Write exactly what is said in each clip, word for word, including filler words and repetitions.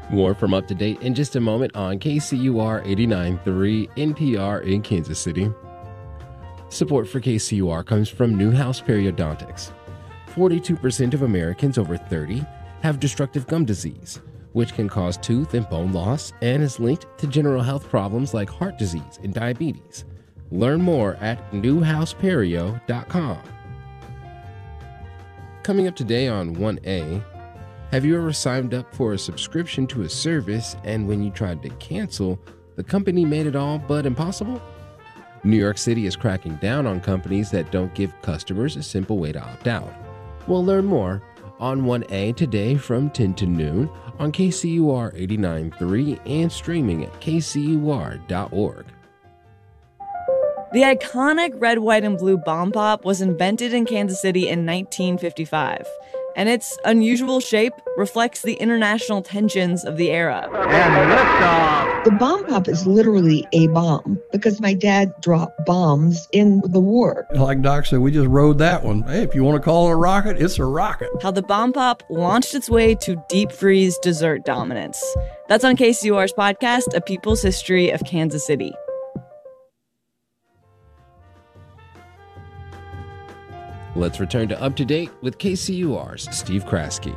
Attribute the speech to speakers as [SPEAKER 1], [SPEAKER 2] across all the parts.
[SPEAKER 1] More from Up to Date in just a moment on K C U R eighty-nine point three N P R in Kansas City. Support for K C U R comes from Newhouse Periodontics. forty-two percent of Americans over thirty have destructive gum disease, which can cause tooth and bone loss and is linked to general health problems like heart disease and diabetes. Learn more at newhouse perio dot com. Coming up today on one A, have you ever signed up for a subscription to a service and when you tried to cancel, the company made it all but impossible? New York City is cracking down on companies that don't give customers a simple way to opt out. We'll learn more on one A today from ten to noon on K C U R eighty-nine point three and streaming at k c u r dot org.
[SPEAKER 2] The iconic red, white, and blue bomb pop was invented in Kansas City in nineteen fifty-five, and its unusual shape reflects the international tensions of the era.
[SPEAKER 3] And liftoff!
[SPEAKER 4] The bomb pop is literally a bomb because my dad dropped bombs in the war.
[SPEAKER 5] Like Doc said, we just rode that one. Hey, if you want to call it a rocket, it's a rocket.
[SPEAKER 2] How the bomb pop launched its way to deep freeze dessert dominance. That's on K C U R's podcast, A People's History of Kansas City.
[SPEAKER 1] Let's return to Up to Date with K C U R's Steve Kraske.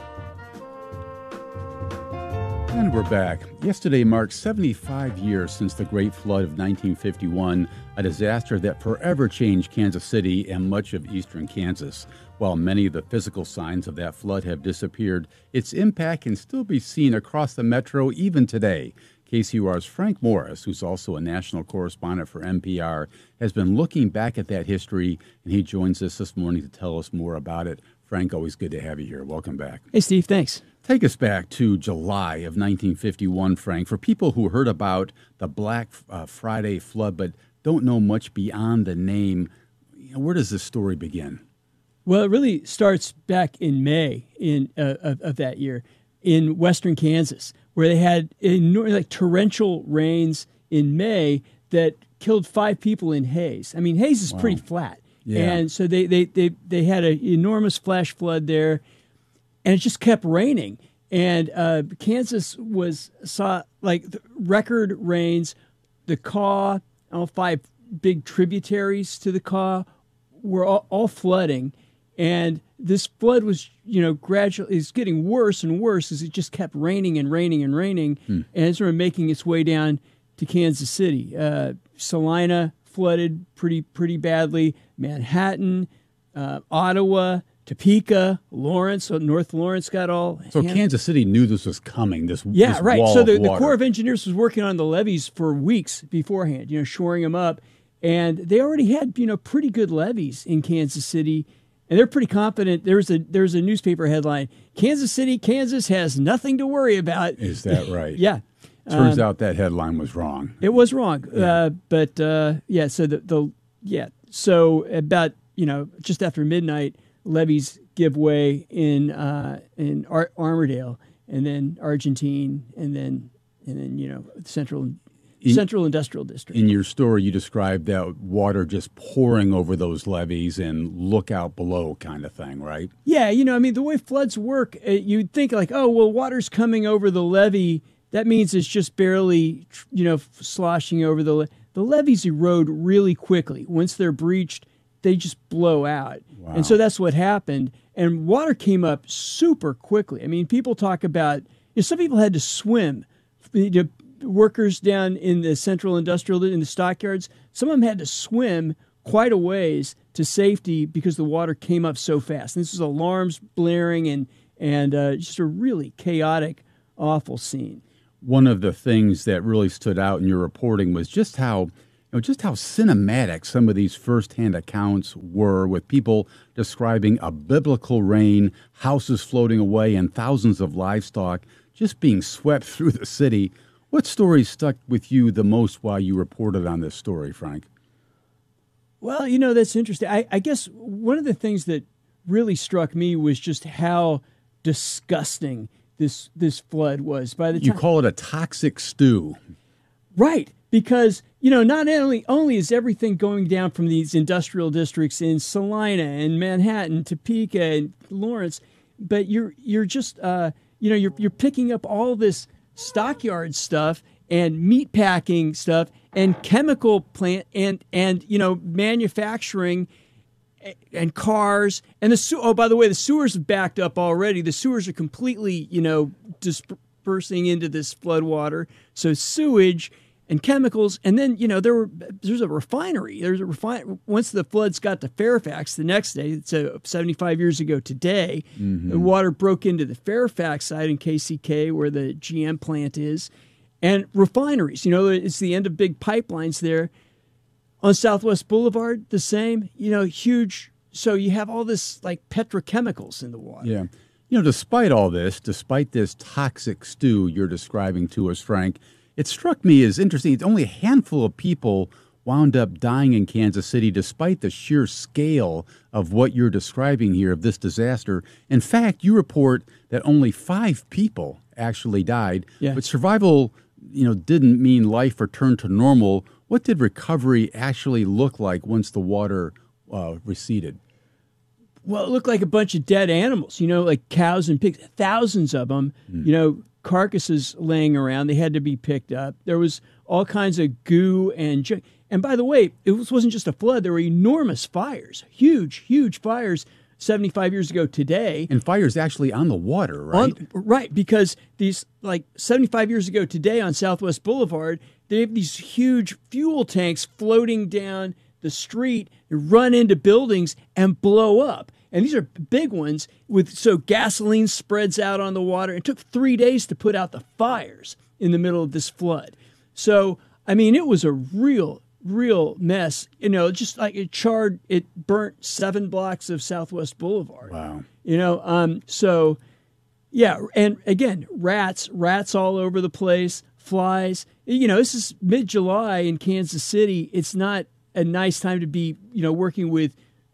[SPEAKER 6] And we're back. Yesterday marked seventy-five years since the Great Flood of nineteen fifty-one, a disaster that forever changed Kansas City and much of eastern Kansas. While many of the physical signs of that flood have disappeared, its impact can still be seen across the metro even today. K C U R's Frank Morris, who's also a national correspondent for N P R, has been looking back at that history, and he joins us this morning to tell us more about it. Frank, always good to have you here. Welcome back.
[SPEAKER 7] Hey, Steve, thanks.
[SPEAKER 6] Take us back to July of nineteen fifty-one, Frank. For people who heard about the Black uh, Friday flood but don't know much beyond the name, you know, where does this story begin?
[SPEAKER 7] Well, it really starts back in May in uh, of, of that year in western Kansas, where they had enormous, like torrential rains in May that killed five people in Hays. I mean, Hays is wow. pretty flat.
[SPEAKER 6] Yeah.
[SPEAKER 7] And so they, they, they, they had an enormous flash flood there, and it just kept raining. And uh, Kansas was saw like record rains. The Kaw, all five big tributaries to the Kaw were all, all flooding. And this flood was, you know, gradually is getting worse and worse as it just kept raining and raining and raining, hmm. and it's sort of making its way down to Kansas City. Uh, Salina flooded pretty pretty badly. Manhattan, uh, Ottawa, Topeka, Lawrence, so North Lawrence got all.
[SPEAKER 6] So
[SPEAKER 7] hand-
[SPEAKER 6] Kansas City knew this was coming. This
[SPEAKER 7] yeah,
[SPEAKER 6] this
[SPEAKER 7] right.
[SPEAKER 6] Wall
[SPEAKER 7] So the,
[SPEAKER 6] of
[SPEAKER 7] the
[SPEAKER 6] water.
[SPEAKER 7] Corps of Engineers was working on the levees for weeks beforehand, you know, shoring them up, and they already had, you know, pretty good levees in Kansas City. And they're pretty confident. There's a there's a newspaper headline: Kansas City, Kansas has nothing to worry about.
[SPEAKER 6] Is that right?
[SPEAKER 7] Yeah.
[SPEAKER 6] Turns
[SPEAKER 7] um,
[SPEAKER 6] out that headline was wrong.
[SPEAKER 7] It was wrong.
[SPEAKER 6] Yeah.
[SPEAKER 7] Uh, but uh, yeah, so the, the yeah, so about you know just after midnight, levees give way in uh, in Ar- Armourdale, and then Argentine, and then and then you know Central.
[SPEAKER 6] In,
[SPEAKER 7] Central Industrial District.
[SPEAKER 6] In your story, you described that water just pouring over those levees and look out below kind of thing, right?
[SPEAKER 7] Yeah, you know, I mean, the way floods work, uh, you'd think like, oh, well, water's coming over the levee. That means it's just barely, you know, sloshing over the le- the levees erode really quickly. Once they're breached, they just blow out.
[SPEAKER 6] Wow.
[SPEAKER 7] And so that's what happened. And water came up super quickly. I mean, people talk about, you know, some people had to swim. You know, workers down in the central industrial, in the stockyards, some of them had to swim quite a ways to safety because the water came up so fast. And this was alarms blaring and, and uh, just a really chaotic, awful scene.
[SPEAKER 6] One of the things that really stood out in your reporting was just how, you know, just how cinematic some of these firsthand accounts were, with people describing a biblical rain, houses floating away, and thousands of livestock just being swept through the city. What stories stuck with you the most while you reported on this story, Frank?
[SPEAKER 7] Well, you know, that's interesting. I, I guess one of the things that really struck me was just how disgusting this this flood was. By the time
[SPEAKER 6] you call it a toxic stew.
[SPEAKER 7] Right, because, you know, not only only is everything going down from these industrial districts in Salina and Manhattan, Topeka and Lawrence, but you're you're just uh, you know, you're you're picking up all this stockyard stuff and meat packing stuff and chemical plant and and you know manufacturing and cars and the sewer. Oh, by the way, the sewers have backed up already. The sewers are completely, you know, dispersing into this flood water. So sewage and chemicals, and then you know there were there's a refinery. There's a refine. Once the floods got to Fairfax, the next day, so seventy-five years ago today, mm-hmm. the water broke into the Fairfax side in K C K, where the G M plant is, and refineries. You know, it's the end of big pipelines there. On Southwest Boulevard, the same. You know, huge. So you have all this like petrochemicals in the water.
[SPEAKER 6] Yeah. You know, despite all this, despite this toxic stew you're describing to us, Frank, it struck me as interesting. It's only a handful of people wound up dying in Kansas City, despite the sheer scale of what you're describing here of this disaster. In fact, you report that only five people actually died,
[SPEAKER 7] yeah.
[SPEAKER 6] but survival, you know, didn't mean life returned to normal. What did recovery actually look like once the water uh, receded?
[SPEAKER 7] Well, it looked like a bunch of dead animals, you know, like cows and pigs, thousands of them, mm. you know, carcasses laying around. They had to be picked up. There was all kinds of goo and junk. And by the way, it was, wasn't just a flood. There were enormous fires, huge, huge fires seventy-five years ago today.
[SPEAKER 6] And fires actually on the water, right?
[SPEAKER 7] On, right, because these, like seventy-five years ago today on Southwest Boulevard, they have these huge fuel tanks floating down the street, run into buildings and blow up. And these are big ones with so gasoline spreads out on the water. It took three days to put out the fires in the middle of this flood. So, I mean, it was a real, real mess. You know, just like it charred, it burnt seven blocks of Southwest Boulevard.
[SPEAKER 6] Wow.
[SPEAKER 7] You know, um, so, yeah. And again, rats, rats all over the place, flies. You know, this is mid-July in Kansas City. It's not a nice time to be, you know, working with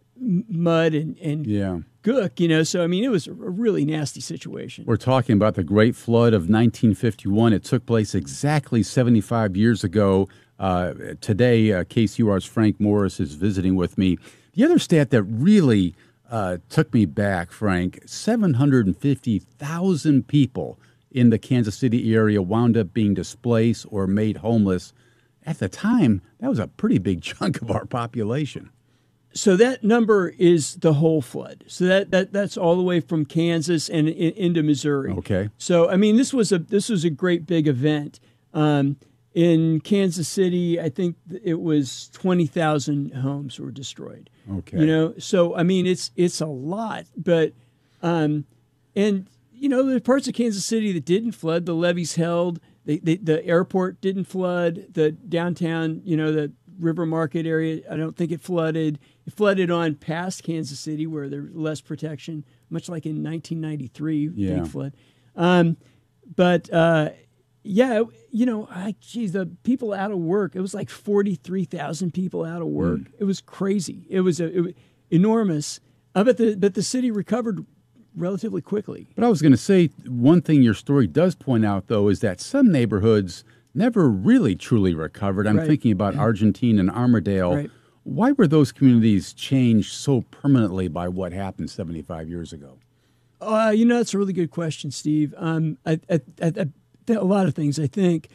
[SPEAKER 7] mud and, and
[SPEAKER 6] yeah.
[SPEAKER 7] gook, you know. So, I mean, it was a really nasty situation.
[SPEAKER 6] We're talking about the Great Flood of nineteen fifty-one. It took place exactly seventy-five years ago. Uh, today, uh, K C U R's Frank Morris is visiting with me. The other stat that really uh, took me back, Frank, seven hundred fifty thousand people in the Kansas City area wound up being displaced or made homeless. At the time, that was a pretty big chunk of our population.
[SPEAKER 7] So that number is the whole flood. So that, that that's all the way from Kansas and in, into Missouri.
[SPEAKER 6] Okay.
[SPEAKER 7] So I mean, this was a this was a great big event. Um, in Kansas City, I think it was twenty thousand homes were destroyed.
[SPEAKER 6] Okay.
[SPEAKER 7] You know, so I mean, it's it's a lot, but um, and you know, there are parts of Kansas City that didn't flood. The levees held. They, they, the airport didn't flood. The downtown, you know, the River Market area, I don't think it flooded. It flooded on past Kansas City where there's less protection, much like in nineteen ninety-three,
[SPEAKER 6] yeah.
[SPEAKER 7] big flood. Um, but, uh, yeah, you know, I, geez, the people out of work, it was like forty-three thousand people out of work. Mm. It was crazy. It was, a, it was enormous. Uh, but, the, but the city recovered relatively quickly.
[SPEAKER 6] But I was going to say, one thing your story does point out, though, is that some neighborhoods never really truly recovered. I'm
[SPEAKER 7] right.
[SPEAKER 6] thinking about Argentine and Armourdale.
[SPEAKER 7] Right.
[SPEAKER 6] Why were those communities changed so permanently by what happened seventy-five years ago?
[SPEAKER 7] Uh, you know, that's a really good question, Steve. Um, I, I, I, I, a lot of things, I think.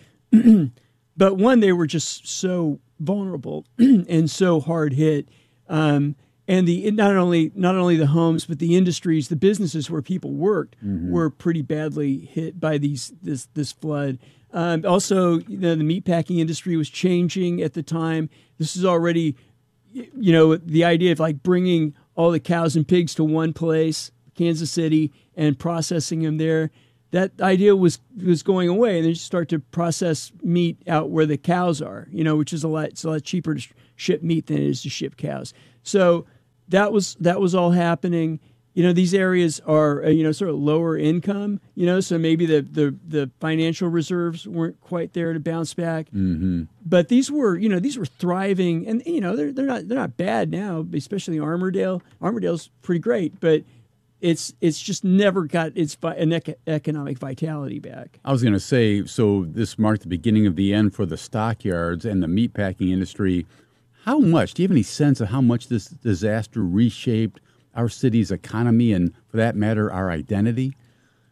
[SPEAKER 7] But one, they were just so vulnerable and so hard hit. Um, and the not only not only the homes, but the industries, the businesses where people worked mm-hmm. were pretty badly hit by these this this flood. Um, also, you know, the meatpacking industry was changing at the time. This is already, you know, the idea of like bringing all the cows and pigs to one place, Kansas City, and processing them there. That idea was was going away, and then you start to process meat out where the cows are, you know, which is a lot. It's a lot cheaper to sh- ship meat than it is to ship cows. So that was that was all happening. You know, these areas are, uh, you know, sort of lower income, you know, so maybe the, the, the financial reserves weren't quite there to bounce back.
[SPEAKER 6] Mm-hmm.
[SPEAKER 7] But these were, you know, these were thriving, and, you know, they're they're not they're not bad now, especially Armourdale. Armourdale's pretty great, but it's it's just never got its an ec- economic vitality back.
[SPEAKER 6] I was going to say, so this marked the beginning of the end for the stockyards and the meatpacking industry. How much, do you have any sense of how much this disaster reshaped our city's economy and, for that matter, our identity?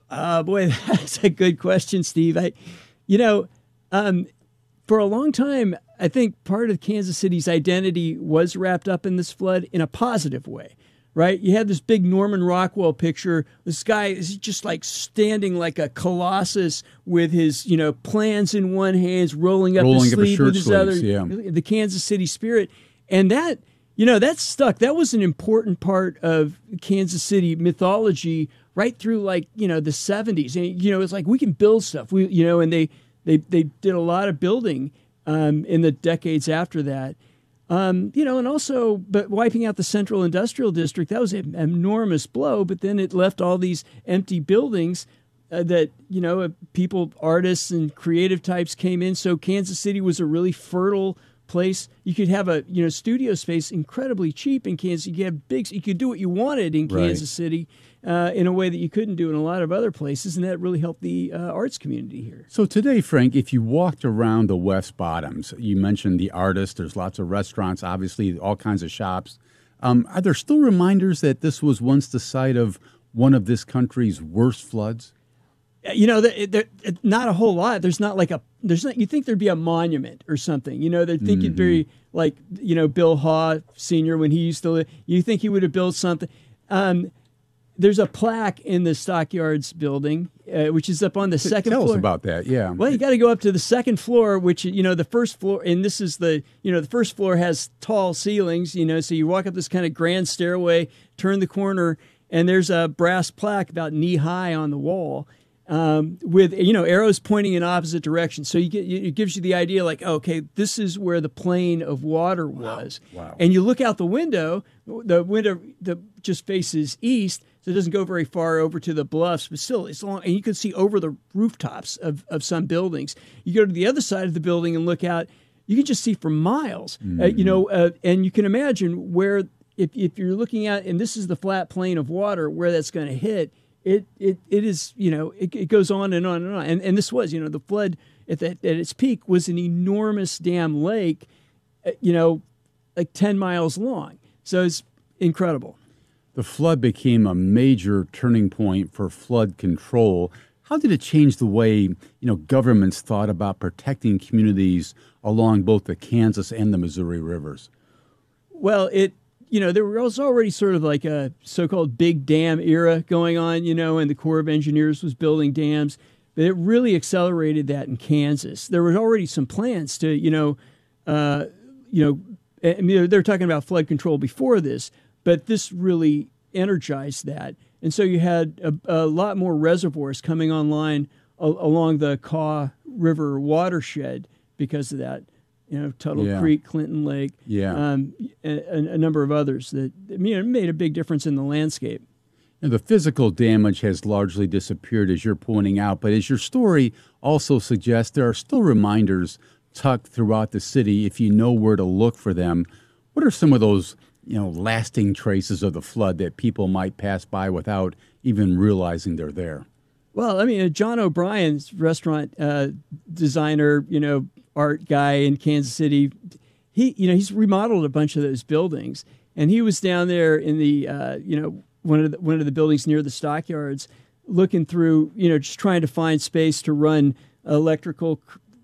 [SPEAKER 7] Uh, boy, that's a good question, Steve. I, you know, um, for a long time, I think part of Kansas City's identity was wrapped up in this flood in a positive way, right? You had this big Norman Rockwell picture. This guy is just like standing like a colossus with his, you know, plans in one hand, rolling up
[SPEAKER 6] rolling
[SPEAKER 7] his
[SPEAKER 6] up his
[SPEAKER 7] sleeve
[SPEAKER 6] shirt
[SPEAKER 7] with his
[SPEAKER 6] sleeves,
[SPEAKER 7] other,
[SPEAKER 6] yeah.
[SPEAKER 7] the Kansas City spirit. And that, you know, that stuck. That was an important part of Kansas City mythology right through like, you know, the seventies. And, you know, it's like we can build stuff. We, you know, and they, they, they did a lot of building um, in the decades after that. Um, you know, and also, but wiping out the Central Industrial District, that was an enormous blow. But then it left all these empty buildings uh, that, you know, uh, people, artists and creative types came in. So Kansas City was a really fertile place. You could have a, you know, studio space incredibly cheap in Kansas. You could have big, you could do what you wanted in Kansas
[SPEAKER 6] Right.
[SPEAKER 7] City uh, in a way that you couldn't do in a lot of other places. And that really helped the uh, arts community here.
[SPEAKER 6] So today, Frank, if you walked around the West Bottoms, you mentioned the artists, there's lots of restaurants, obviously all kinds of shops. Um, are there still reminders that this was once the site of one of this country's worst floods?
[SPEAKER 7] You know, there, there, not a whole lot. There's not like a, there's not, you think there'd be a monument or something. You know, they think it'd be like, you know, Bill Haw Senior when he used to live. You think he would have built something. Um, there's a plaque in the Stockyards building, uh, which is up on the second
[SPEAKER 6] Tell
[SPEAKER 7] floor.
[SPEAKER 6] us about that, yeah.
[SPEAKER 7] Well, you got to go up to the second floor, which, you know, the first floor, and this is the, you know, the first floor has tall ceilings, you know, so you walk up this kind of grand stairway, turn the corner, and there's a brass plaque about knee high on the wall. Um, with, you know, arrows pointing in opposite directions. So you get, it gives you the idea like, okay, this is where the plane of water was.
[SPEAKER 6] Wow. Wow.
[SPEAKER 7] And you look out the window, the window the, just faces east, so it doesn't go very far over to the bluffs, but still it's long, and you can see over the rooftops of, of some buildings. You go to the other side of the building and look out, you can just see for miles, mm. uh, you know, uh, and you can imagine where, if, if you're looking at, and this is the flat plane of water, where that's going to hit. It it it is, you know, it, it goes on and on and on. And and this was, you know, the flood at that at its peak was an enormous damn lake, uh, you know, like ten miles long. So it's incredible.
[SPEAKER 6] The flood became a major turning point for flood control. How did it change the way, you know, governments thought about protecting communities along both the Kansas and the Missouri rivers?
[SPEAKER 7] Well, it You know, there was already sort of like a so-called big dam era going on, you know, and the Corps of Engineers was building dams. But it really accelerated that in Kansas. There were already some plans to, you know, uh, you know, I mean, they're talking about flood control before this, but this really energized that. And so you had a, a lot more reservoirs coming online a, along the Kaw River watershed because of that. You know, Tuttle
[SPEAKER 6] yeah.
[SPEAKER 7] Creek, Clinton Lake,
[SPEAKER 6] yeah.
[SPEAKER 7] um, a, a number of others that, I mean, it made a big difference in the landscape.
[SPEAKER 6] Now, the physical damage has largely disappeared, as you're pointing out, but as your story also suggests, there are still reminders tucked throughout the city if you know where to look for them. What are some of those, you know, lasting traces of the flood that people might pass by without even realizing they're there?
[SPEAKER 7] Well, I mean, John O'Brien's restaurant uh, designer, you know, art guy in Kansas City, he, you know, he's remodeled a bunch of those buildings, and he was down there in the, uh, you know, one of the, one of the buildings near the Stockyards, looking through, you know, just trying to find space to run electrical,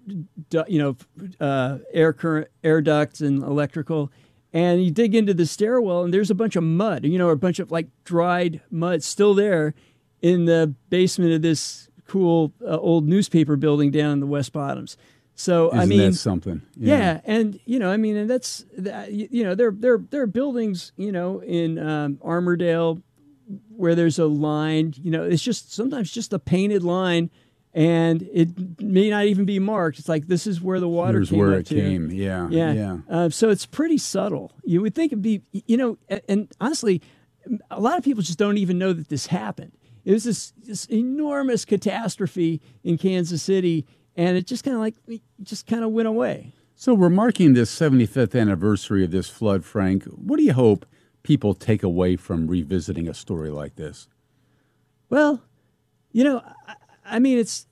[SPEAKER 7] you know, uh, air current, air ducts and electrical. And you dig into the stairwell, and there's a bunch of mud, you know, a bunch of like dried mud still there in the basement of this cool uh, old newspaper building down in the West Bottoms. So
[SPEAKER 6] Isn't
[SPEAKER 7] I mean,
[SPEAKER 6] that something?
[SPEAKER 7] Yeah. yeah, and you know, I mean, and that's you know, there there there are buildings, you know, in um, Armourdale where there's a line. You know, it's just sometimes just a painted line, and it may not even be marked. It's like this is where the water
[SPEAKER 6] Here's
[SPEAKER 7] came
[SPEAKER 6] where
[SPEAKER 7] up
[SPEAKER 6] it
[SPEAKER 7] to.
[SPEAKER 6] came. Yeah,
[SPEAKER 7] yeah.
[SPEAKER 6] yeah.
[SPEAKER 7] Uh, so it's pretty subtle. You would think it'd be, you know, and, and honestly, a lot of people just don't even know that this happened. It was this, this enormous catastrophe in Kansas City, and it just kind of like just kind of went away.
[SPEAKER 6] So we're marking this seventy-fifth anniversary of this flood, Frank. What do you hope people take away from revisiting a story like this?
[SPEAKER 7] Well, you know, I, I mean, it's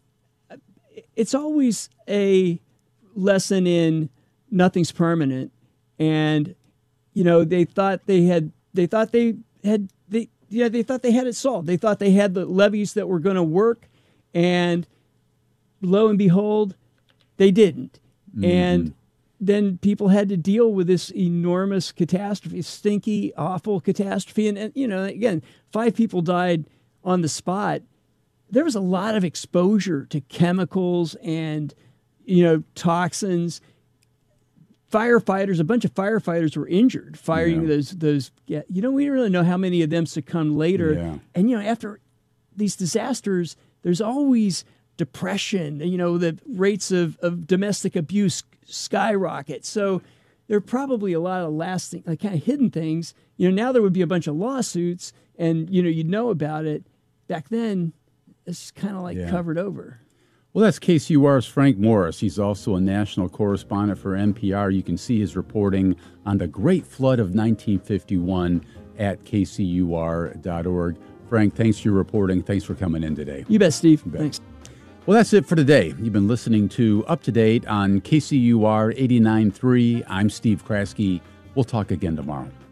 [SPEAKER 7] it's always a lesson in nothing's permanent, and you know, they thought they had they thought they had they yeah, they thought they had it solved. They thought they had the levees that were going to work, and lo and behold, they didn't. Mm-hmm. And then people had to deal with this enormous catastrophe, stinky, awful catastrophe. And, and, you know, again, five people died on the spot. There was a lot of exposure to chemicals and, you know, toxins. Firefighters, a bunch of firefighters were injured firing yeah. those, those, yeah, you know, we don't really know how many of them succumbed later.
[SPEAKER 6] Yeah.
[SPEAKER 7] And, you know, after these disasters, there's always depression, you know, the rates of, of domestic abuse skyrocket. So there are probably a lot of lasting, like kind of hidden things. You know, now there would be a bunch of lawsuits and, you know, you'd know about it. Back then, it's kind of like
[SPEAKER 6] yeah.
[SPEAKER 7] covered over.
[SPEAKER 6] Well, that's K C U R's Frank Morris. He's also a national correspondent for N P R. You can see his reporting on the Great Flood of nineteen fifty-one at K C U R dot org. Frank, thanks for your reporting. Thanks for coming in today.
[SPEAKER 7] You bet, Steve.
[SPEAKER 6] You bet.
[SPEAKER 7] Thanks.
[SPEAKER 6] Well, that's it for today. You've been listening to Up to Date on K C U R eighty-nine point three. I'm Steve Kraske. We'll talk again tomorrow.